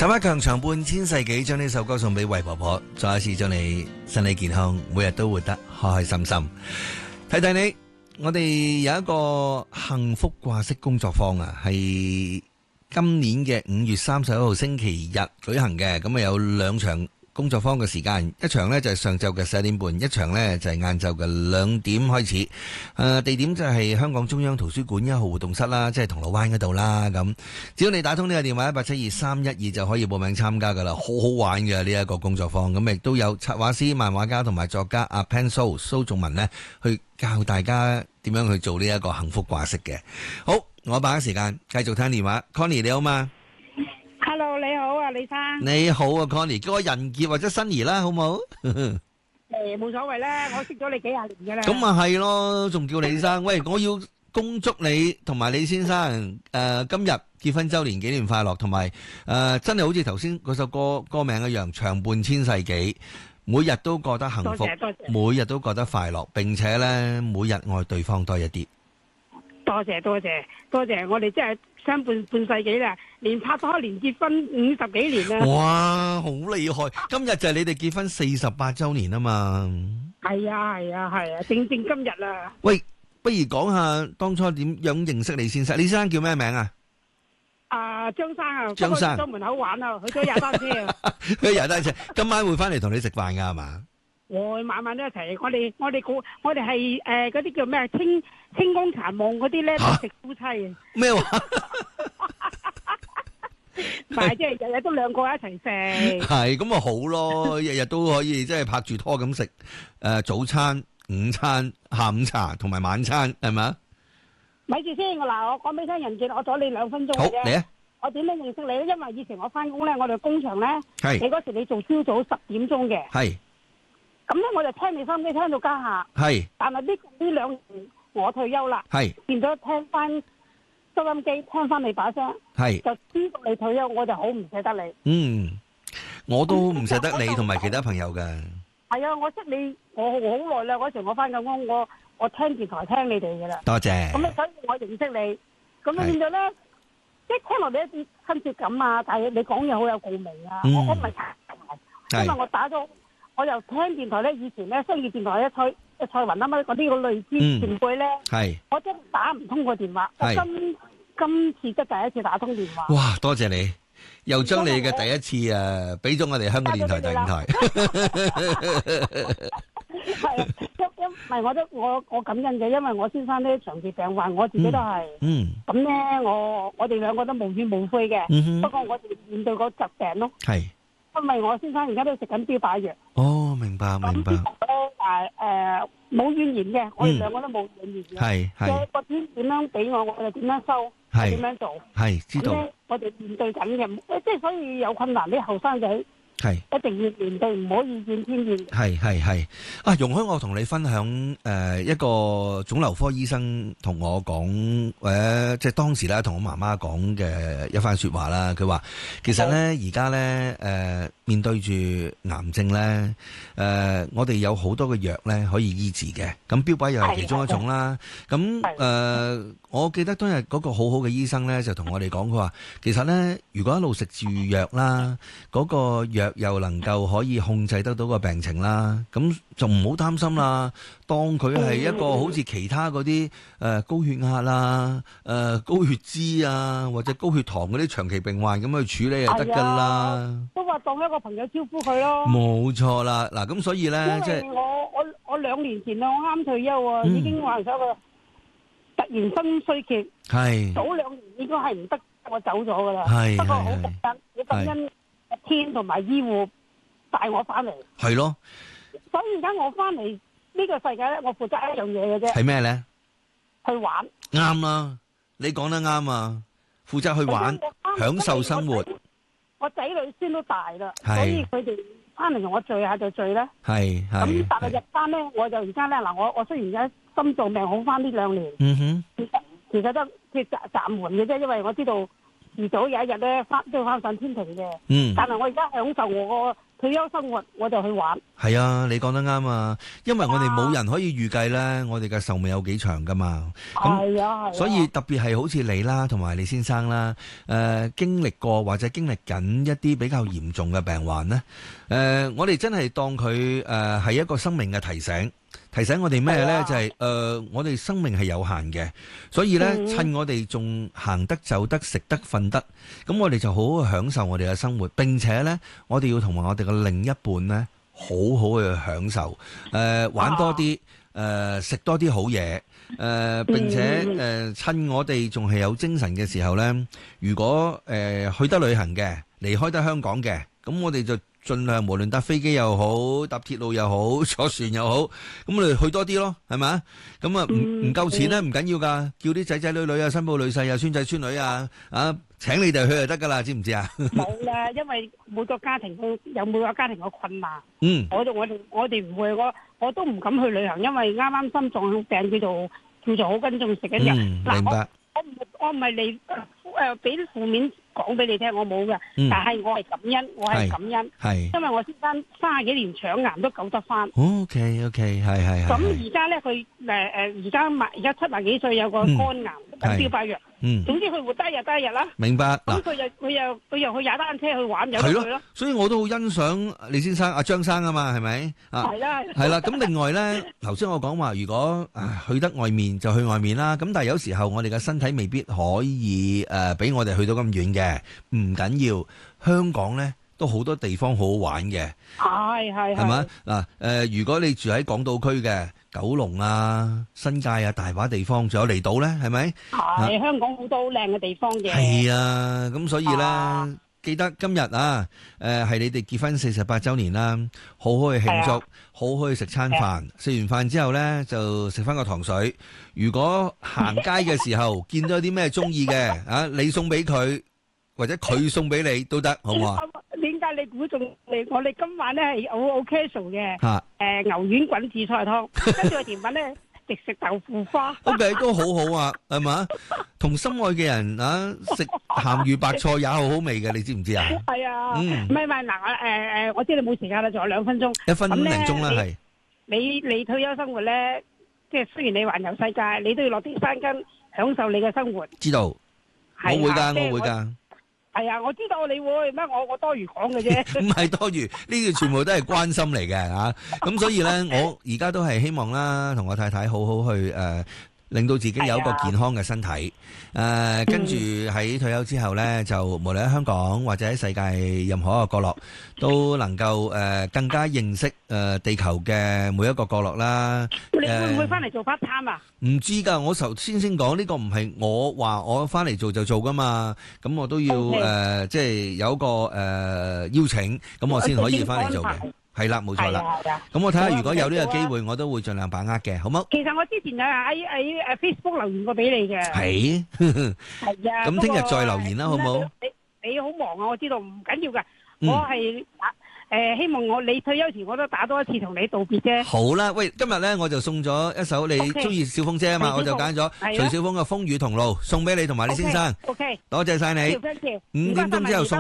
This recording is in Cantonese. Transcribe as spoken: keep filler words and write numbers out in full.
陳百強長半千世紀，將呢首歌送俾魏婆婆，再一次將你身體健康，每日都活得開開心心。提提你，我哋有一個幸福掛飾工作坊啊，係今年嘅五月三十一號星期日舉行嘅，咁啊有兩場工作坊嘅時間，一場呢就係上晝嘅十一點半，一場呢就係晏晝嘅兩點開始。誒，地點就係香港中央圖書館一號活動室啦，即係銅鑼灣嗰度啦。咁只要你打通呢個電話一八七二三一二就可以報名參加噶啦，好好玩嘅呢一個工作坊。咁亦都有插畫師、漫畫家同埋作家阿 Pen So 蘇仲文呢去教大家點樣去做呢一個幸福掛飾嘅。好，我把握時間繼續聽電話。Connie 你好嘛 ？Hello， 你好啊，李生。 你好啊 ，Connie， 叫我仁傑或者新怡啦，好唔好？ 誒，冇所謂啦，我識咗你幾廿年噶啦。 咁啊係咯，仲叫李生。喂，我要恭祝你同埋李先生誒今日結婚周年紀念快樂，同埋誒真係好似頭先嗰首歌歌名一樣，長伴千世紀，每日都覺得幸福， 多謝多謝， 每日都覺得快樂，並且咧每日愛對方多一啲。 多謝多謝多謝，我哋真係相伴半世紀啦，連拍拖連結婚五十幾年啦。 哇，好厲害！今日就係你哋結婚四十八周年啊嘛。 係啊係啊係啊，正正今日啦。 喂，不如講下當初點樣認識李先生？李先生叫咩名啊？ 啊，張生啊， 張生去咗門口玩啊，去咗踩單車啊。 去踩單車，今晚會翻嚟同你食飯噶係嘛？ 我晚晚都一齊，我哋我哋估我哋係誒嗰啲叫咩清清宮殘夢嗰啲咧，都食夫妻啊！ 咩話？ 唔係，即係日日都兩個一齊食。 係咁咪好咯，日日都可以即係拍住拖咁食誒早餐、午餐、下午茶同埋晚餐，係咪？ 咪住先，我嗱我講俾你聽，仁傑，我阻你兩分鐘嘅啫。 好，嚟啊！ 我點樣認識你咧？因為以前我翻工咧，我哋工場咧， 係你嗰時你做朝早十點鐘嘅。 係。 咁咧我就聽你收音機聽到家下， 係， 但係呢呢兩年我退休啦， 係變咗聽翻收音機，聽翻你把聲， 係就知道你退休，我就好唔捨得你。 嗯，我都唔捨得你同埋其他朋友噶。 係啊，我識你，我我好耐啦，嗰時我翻緊工，我我聽電台聽你哋噶啦。 多謝。 咁啊，所以我認識你，咁啊變咗咧，即係聽落你一啲親切感啊，但係你講嘢好有共鳴啊， 嗯、 我我唔係，因為我打咗。我又聽電台咧，以前咧商業電台咧蔡蔡雲啊嘛，嗰啲個類似前輩咧， 係、嗯、 我真打唔通個電話，我今今次即係第一次打通電話。 哇！多謝你，又將你嘅第一次誒俾咗我哋香港電台第五台。 係，因因唔係我都我我感恩嘅，因為我先生咧長期病患，我自己都係。嗯。咁咧，我我哋兩個都無怨無悔嘅。嗯、不過我哋面對個疾病咯。係。因為我先生而家都食緊標靶藥。哦，明白明白。咁誒誒冇怨言嘅，我哋兩個都冇怨言嘅。係係。即係個天點樣俾我，我就點樣收，點樣做。係知道。咁咧，我哋面對緊嘅，即係所以有困難啲後生仔。係一定要面對，唔可以怨天怨。係係係啊！容許我同你分享誒、呃、一個腫瘤科醫生同我講，或者即係當時咧同我媽媽講嘅一番說話啦。佢話其實咧而家咧誒面對住癌症咧誒、呃，我哋有好多嘅藥咧可以醫治嘅。咁標靶藥係其中一種啦。咁誒、呃，我記得當日嗰個好好嘅醫生咧就同我哋講，佢話其實咧如果一路食住藥啦，嗰、嗰個藥又能夠可以控制得到個病情啦，咁就唔好擔心啦。當佢係一個好似其他嗰啲誒高血壓啦、誒、呃、高血脂啊或者高血糖嗰啲長期病患咁去處理就得噶啦。都話當一個朋友招呼佢咯。冇錯啦，嗱咁所以咧，即係我我我兩年前啊，我啱退休啊，嗯、已經患咗個突然心衰竭，係早兩年應該係唔得，我走咗噶啦。係不過好感恩，你感恩。天同埋醫護帶我翻嚟，係咯。所以而家我翻嚟呢個世界咧，我負責一樣嘢嘅啫。係咩咧？去玩。啱啦，你講得啱啊！負責去玩，享受生活。我仔女孫都大啦，所以佢哋翻嚟同我聚下就聚咧。係係。咁但係日翻咧，我就而家咧嗱，我我雖然而家心臟病好翻呢兩年，嗯哼，其實其實都即係暫暫緩嘅啫，因為我知道。遲早有一日咧，翻都要翻上天庭嘅。嗯。但係我而家享受我個退休生活我就去玩。 係啊，你講得啱啊，因為我哋冇人可以預計咧，我哋嘅壽命有幾長噶嘛。 係啊，係啊。 所以特別係好似你啦，同埋李先生啦，誒、呃、經歷過或者經歷緊一啲比較嚴重嘅病患咧，誒、呃、我哋真係當佢誒係一個生命嘅提醒。提醒我哋咩呢？就係、是、誒、呃，我哋生命係有限嘅，所以呢，嗯、趁我哋仲行得、走得、食得、瞓得，咁我哋就好好享受我哋嘅生活。並且呢，我哋要同埋我哋嘅另一半呢，好好去享受。誒、呃，玩多啲，誒、呃，食多啲好嘢。誒、呃，並且誒、呃，趁我哋仲係有精神嘅時候呢，如果誒、呃、去得旅行嘅，離開得香港嘅，咁我哋就盡量無論搭飛機又好，搭鐵路又好，坐船又好，咁我哋去多啲咯，係咪啊？咁啊，唔唔夠錢咧，唔緊要噶，叫啲仔仔女女啊、新抱女婿啊、孫仔孫女啊，啊，請你哋去就得噶啦，知唔知啊？ 冇啦，因為每個家庭佢有每個家庭嘅困難。 嗯， 我哋我哋我哋唔會，我我都唔敢去旅行，因為啱啱心臟病叫做叫做好跟重食緊藥。 嗯，明白。 我唔我唔係嚟誒俾啲負面講俾你聽，我冇嘅， 嗯、 但係我係感恩，我係感恩，係因為我先生三十幾年腸癌都救得翻。 O K O K， 係係係。 咁而家咧，佢誒誒而家而家七十幾歲，有個肝癌，咁標靶藥。嗯，總之佢活得一日得一日啦。明白。咁佢又佢又佢又去踩單車去玩，有得去咯。 所以我都好欣賞李先生阿張生啊嘛，係咪？啊，係啦。係啦。咁另外咧，頭先我講話，如果啊去得外面就去外面啦。咁但係有時候我哋嘅身體未必可以誒俾我哋去到咁遠嘅，唔緊要。香港咧都好多地方好好玩嘅。係係係。係嘛嗱誒？如果你住喺港島區嘅。九龍啊、新界啊，大把地方，仲有離島咧，係咪？係香港好多好靚嘅地方嘅。係啊，咁所以咧，啊、記得今日啊，誒、呃、係你哋結婚四十八週年啦，好好去慶祝，啊、好好去食餐飯。食完飯之後咧，就食翻個糖水。如果行街嘅時候見到啲咩中意嘅，啊，你送俾佢，或者佢送俾你都得，好唔好啊？點解你估中你？我哋今晚咧係好好 casual 嘅，誒牛丸滾紫菜湯，跟住個甜品咧直食豆腐花。O K 都好好啊，係嘛？同心愛嘅人啊，食鹹魚白菜也好好味嘅，你知唔知啊？係啊，唔係唔係嗱，我誒誒，我知你冇時間啦，仲有兩分鐘，一分零鐘啦，係。你你退休生活咧，即係雖然你環遊世界，你都要落地生根，享受你嘅生活。知道，我會噶，我會噶。係啊，我知道你會乜，我我多餘講嘅啫。唔係多餘，呢啲全部都係關心嚟嘅吓。咁所以咧，我而家都係希望啦，同我太太好好去誒、呃，令到自己有一個健康嘅身體。誒、呃，跟住喺退休之後咧，就無論喺香港或者喺世界任何一個角落，都能夠誒、呃、更加認識誒、呃、地球嘅每一個角落啦。你會唔會翻嚟做 part time 啊？唔知噶，我頭先先講呢個唔係我話我翻嚟做就做噶嘛，咁我都要誒、okay. 呃，即係有一個誒、呃、邀請，咁我先可以翻嚟做嘅。係啦，冇錯啦。咁我睇下如果有呢個機會，我都會盡量把握嘅，好冇？其實我之前就喺喺誒 Facebook 留言過俾你嘅。係。係啊。咁聽日再留言啦，好冇？你你好忙啊，我知道，唔緊要噶，我係。誒，希望我你退休時我都打多一次同你道別啫。好啦，喂，今日咧我就送咗一首你中意小鳳姐啊嘛，我就揀咗徐小鳳嘅《風雨同路》送俾你同埋李先生。O K，多謝晒你。五點鐘之後送。